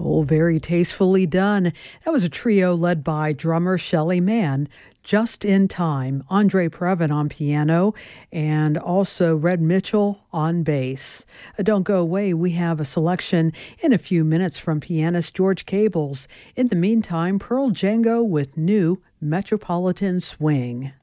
Oh, very tastefully done. That was a trio led by drummer Shelly Manne, Just in Time, Andre Previn on piano, and also Red Mitchell on bass. Don't go away, we have a selection in a few minutes from pianist George Cables. In the meantime, Pearl Django with new Metropolitan Swing.